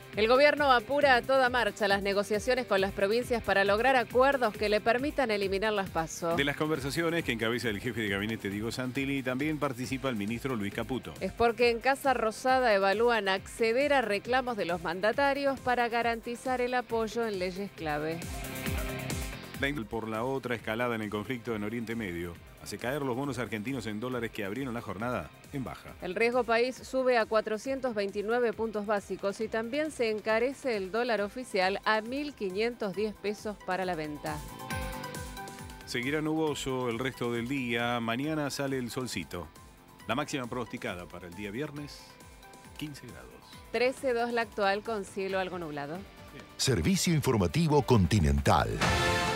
El gobierno apura a toda marcha las negociaciones con las provincias para lograr acuerdos que le permitan eliminar las PASO. De las conversaciones que encabeza el jefe de gabinete Diego Santilli, también participa el ministro Luis Caputo. Es porque en Casa Rosada evalúan acceder a reclamos de los mandatarios para garantizar el apoyo en leyes clave. Por la otra escalada en el conflicto en Oriente Medio, hace caer los bonos argentinos en dólares que abrieron la jornada en baja. El riesgo país sube a 429 puntos básicos y también se encarece el dólar oficial a 1.510 pesos para la venta. Seguirá nuboso el resto del día. Mañana sale el solcito. La máxima pronosticada para el día viernes, 15 grados. 13,2 la actual con cielo algo nublado. Servicio informativo Continental.